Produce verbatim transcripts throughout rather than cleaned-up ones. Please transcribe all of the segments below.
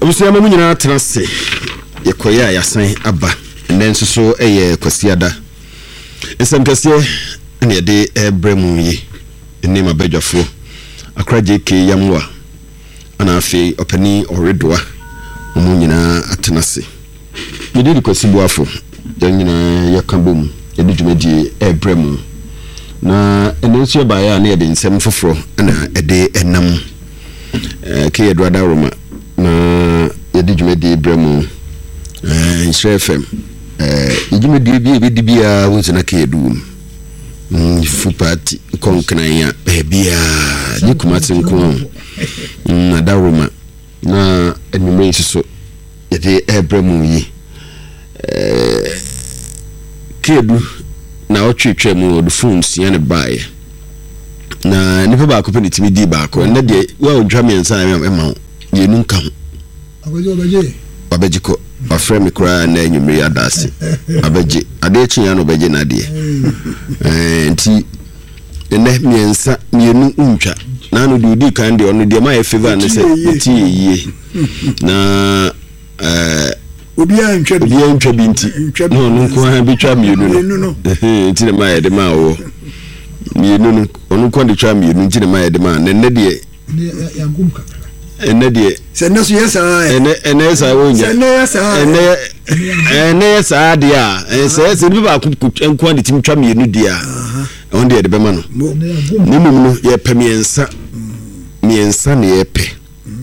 Abusia mamu nyina tenase yekoya yasan aba nden so eye kwasiada ensem kase na yede ebremu yi eni mabadwafo akra J K yamwa ana afi opani oredoa mamu nyina atenase yede di kwasibuafo yan nyina yakabom yede dwumadi ebremu na enenso ba ya na yede nsem foforo na ede enam eh ke yedwa da roma na yedi dwumedi bremu eh Insure F M eh dwumedi bi bi di bia wonse ke yedu mm fu party konkana ya bia ni kumati nko na daruma na enime so yedi ebremu yi eh kedu na otwetwe mu od phones ya ne bae na nipa ba ko peniti mi di ba ko na de wa odwa me nsa na ema yenu nka ho abaje obaje abaje ko afre me kura na enyumri adase abaje ade chi ya no baje na de eh nti ene me nsa yenu untwa na no de odi kan de ono de ma e favor ne se ti yie na eh obi a ntwa bi ntwa bi nti no no ko ha bi twa me yenu no eh nti ma e de ma wo mienu no onu kwande twa mienu nti ne ma yede ma ne ne de ya ngum kakra ene de se ne so yesa ene ene sa wonya se ne yesa ene ene sa de a se se bi ba ku kwande tim twa mienu de a on de de be ma no ni mum no ye pe miensa miensa ne ye pe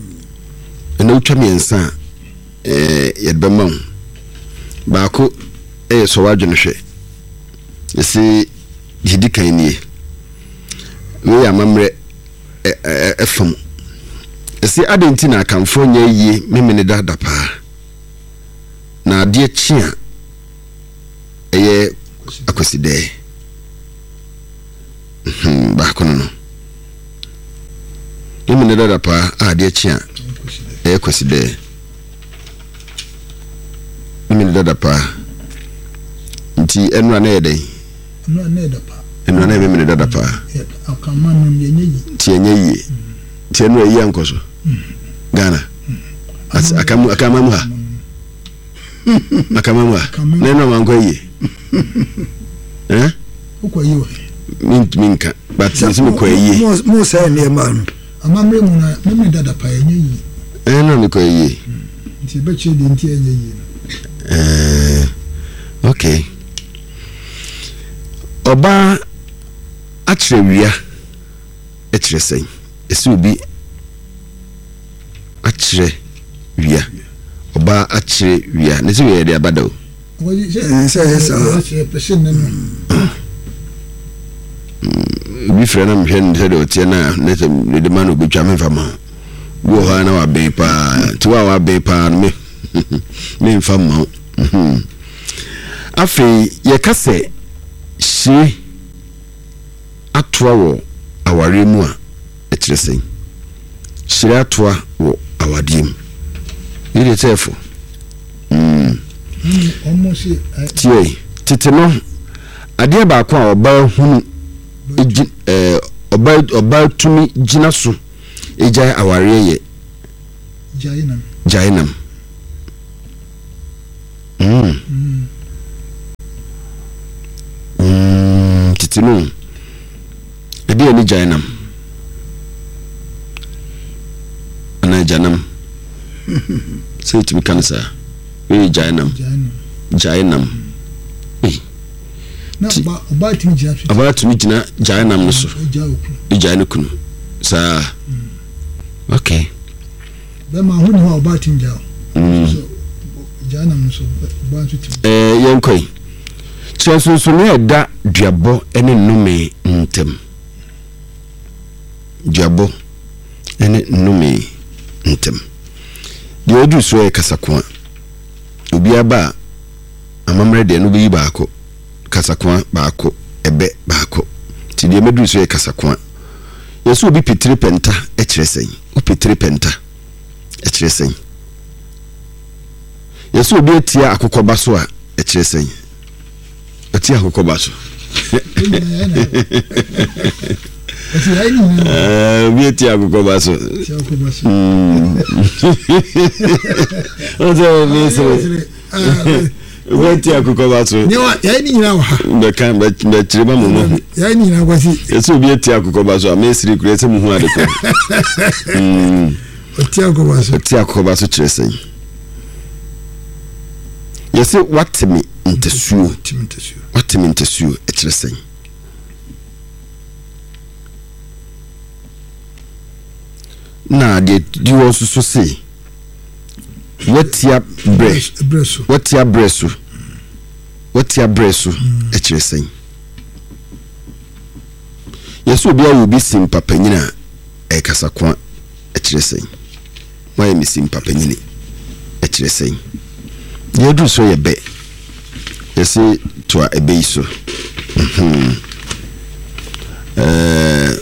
ene twa miensa eh ye de be ma ba ko eh so wadwo no hwe esi jidi kan nie we ya mamre efam esi adenti na kanfo nya yie memene dada pa na ade chia eye akoside hmm ba kono no memene dada pa ade chia eye akoside memene dada pa nti enra na yedai no ne da pa eno na memene dada pa akama no yenyi ti enyi ti eno yi ankoso Ghana as akamu akama mu ha akama mu ha na eno manko yi eh uko yi wa min minka but since me ko yi mo say ne ma no amamre mu na memene dada pa yenyi yi eh no me ko yi nti be che de nti yenyi yi eh okay oba atrewia etresem esi obi atre wia oba atre wia ne se we de abado oji se se se person na bi frena mhwen se de otie na ne se de man obi twa me fama wo ha na wa be pa ti wa wa be pa me me fama afi ye kase shi atwa wo aware mu a etresen shi atwa wo awadiem ile tefo mm almost tie titeno ade ba ko a oba hunu eh oba oba tumi gina so ejai aware ye jainam jainam mm mm titino ede ni jainam ana janam sai tumi kansa we jainam jainam eh na ba ba timi jina aba tumi jina jainam no so jainu kunu sa okay ba ma hu ni ho ba timi ja so jainam so ba tumi eh yenkoi chiasunsu ne da duabo ene nume ntem duabo ene nume ntem de odu so e kasakwa obi aba amamre de no bi baako kasakwa baako ebe baako ti de medu so e kasakwa yeso obi petri penta e kiresen o petri penta e kiresen yeso obi etia akokoba so a e kiresen atia akokoba so Eh, bi eti akoko ba so. Ti akoko so. Mm. Ozo mi so. Bi eti akoko ba so. Ni wa ya ni nyina wa. Be kan be be chireba mo mo. Ya ni nyina kwasi. Yeso bi eti akoko ba so, amesiri kure se mu hu ade ko. Mm. Oti akoko ba so. Eti akoko ba so chire sen. Yesi watimi ntesuo. Watimi ntesuo. Watimi ntesuo e chire sen. Na de di wo so se watia bre breso watia breso watia breso e chire sen yeso bia wo bi sim papanyina e kasa kwa e chire sen why mi sim papanyina e chire sen ye du so ye be yesi to a ebe iso mhm eh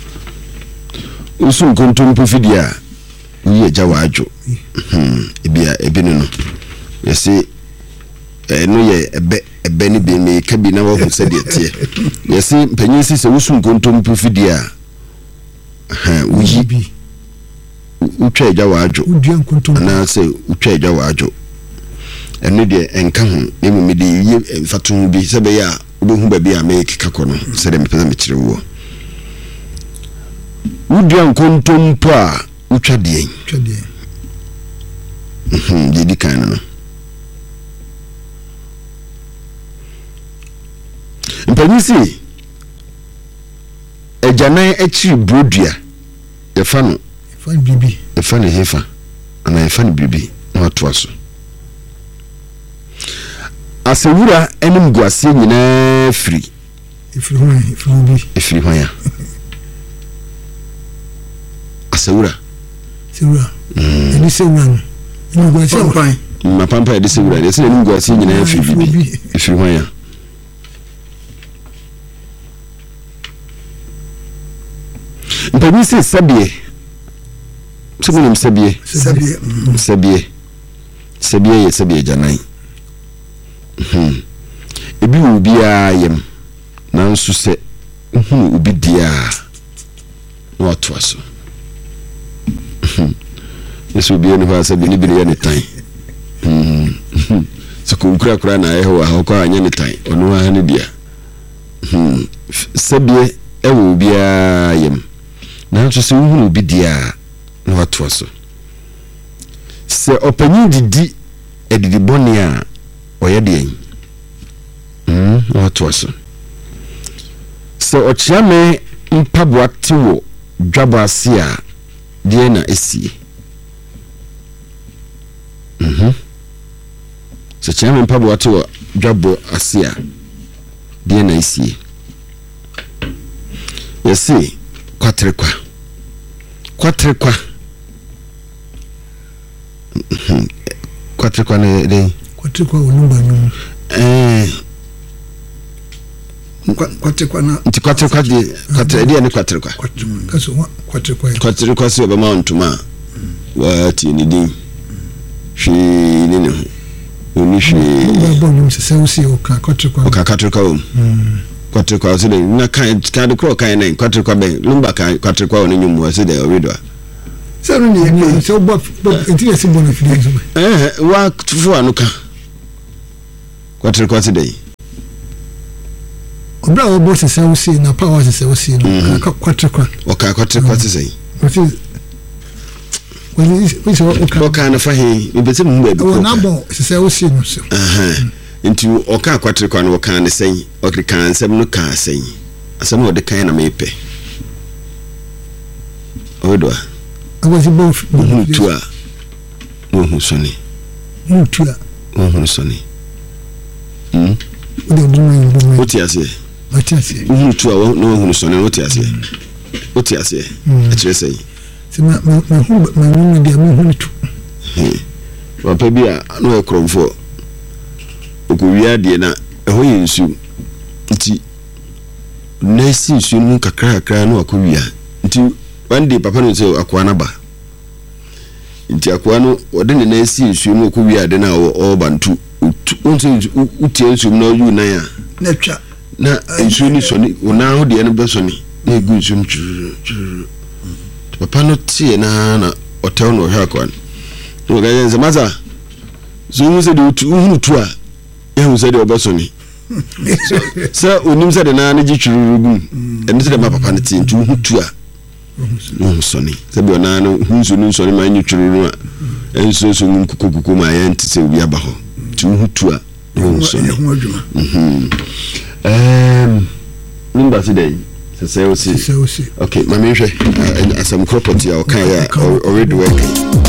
usun kontum fidia uye jawajo mhm ebia ebinu no yesi eh no ye ebe ebe ni be me ka bi na wo hu se de tie yesi panyin si se usun kontum fidia ha uyi bi utwa jawajo udian kontum na se utwa jawajo eno de enka ho emu me de ye mfatu bi se be ya obehu ba bi a me kika kono se de me pesa me kire wo udian kontum pa utwa de utwa de mhm de di kan no mpanyisi ejanan echi brodua ye fa no fan bibi ye fa ne hefa ana ye fa ne bibi na wato aso asewura enim guase nyina firi ifiri ho ifiri bi ifiri ho ya asewura sewura eni sewura no guase pan ma pampa de sewura de se enim guase nyina firi bibi ifiri ho ya mpanyisi sabie sebulem sabie sabie sabie sabie ye sabie janai mhm ebi obi a yem nanso se mhm obi dia no ato aso yeso obi enu ha sabie ni bi ne ne tan mhm so kunkura kura na eho ha ko anya ne tan onu ha ne dia mhm sabie ewo obi a yem nanso se uhunu obi dia no ato aso se opanyi didi edidi boni a oye de mm no ato aso se ochiame mpaboa tiwo dwabo ase a de na esie mhm se chiame mpaboa tiwo dwabo ase a de na esie yesi kwatrekwa kwatrekwa kwatrekwa ne de kwatrekwa onumba nyu eh kwatrekwa na nti kwatrekwa de kwatre de ne kwatrekwa kaso kwatrekwa kwatrekwa se ba mountuma wa ti ni din shi ni ne oni shi ba bo nyu se se usi o ka kwatrekwa o ka kwatrekwa o mm kwatrekwa se de na kan kan de kro kan ne kwatrekwa be lumba kan kwatrekwa o ne nyum se de oredo se no ni ni se bo enti ese bo na fili so eh wa tufu anuka kwatrekwa se de obra wo bo se se usi na power se se usi no ka kwatrekwa o ka kwatrekwa se sei what is when is we so o ka o ka na fahi me beti mu ba bi ko na bo se se usi no so aha nti o ka kwatrekwa no o ka ne sei o kan sem no ka sei asem o de kan na mepe odo I was both tua no soni no tua no soni mm o de no o ti ase o ti ase no tua no no soni o ti ase o ti ase e kire sei se ma ma hu ma hu de ma hu tu wa pa bia no e kromfo oku wia de na e ho yinsu nti na si nsu nu kakra kakra no akọ wia nti one day papa no say akwa na ba nti akwa no wode ne na si nsu no akọ wia de na o bantu unse utie nsu no yu na ya na twa na nsu ni soni ona ho de no be soni na egu nsu churu papa no tie na na hotel no hwa kwan no ga yenze maza so mu se de uhunu tu a ehu se de obasoni so onim se de na na gi churu gu ene se de ma papa no tie ntu uhu tu a no soni se bi ona no hunsu no soni ma nyu churu no a enso so ngun kukukuku ma yen ti se wi aba ho tu uhu tu a no soni mhm em nimba si dey se se o si se o si okay ma me hwe asam property a o kan ya already working